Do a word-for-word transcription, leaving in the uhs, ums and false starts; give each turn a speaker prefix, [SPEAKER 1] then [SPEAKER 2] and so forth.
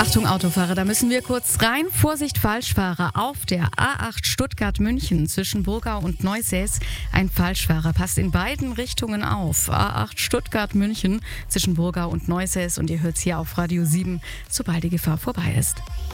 [SPEAKER 1] Achtung Autofahrer, da müssen wir kurz rein. Vorsicht Falschfahrer auf der A acht Stuttgart-München zwischen Burgau und Neusäß. Ein Falschfahrer passt in beiden Richtungen auf. A acht Stuttgart-München zwischen Burgau und Neusäß und ihr hört's hier auf Radio sieben, sobald die Gefahr vorbei ist.